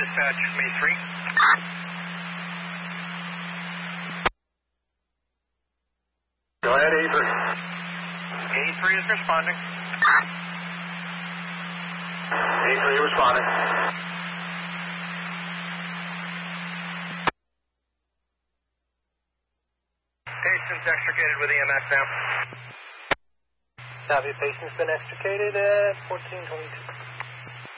dispatch, May 3. Go ahead, A3. A3 is responding. A3 responding. Patient's extricated with EMS now. Copy, patient's been extricated at 1422.